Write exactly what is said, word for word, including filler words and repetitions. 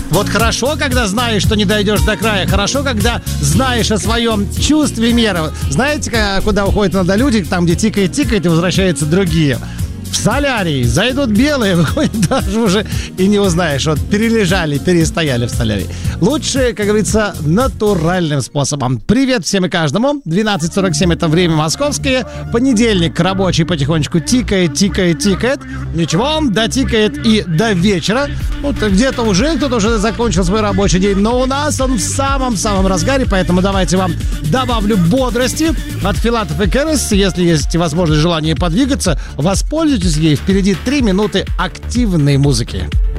Вот хорошо, когда знаешь, что не дойдешь до края. Хорошо, когда знаешь о своем чувстве меры. Знаете, куда уходят иногда люди? Там, где тикает-тикает, и возвращаются другие. В солярий зайдут белые, выходят даже уже и не узнаешь. Вот перележали, перестояли в солярии. Лучше, как говорится, натуральным способом. Привет всем и каждому. двенадцать сорок семь это время московское. Понедельник рабочий потихонечку тикает, тикает, тикает. Ничего, он дотикает и до вечера. Вот где-то уже кто-то уже закончил свой рабочий день. Но у нас он в самом-самом разгаре. Поэтому давайте вам добавлю бодрости от Филатов и Керес. Если есть возможность, желание подвигаться, воспользуйтесь ей. Впереди три минуты активной музыки.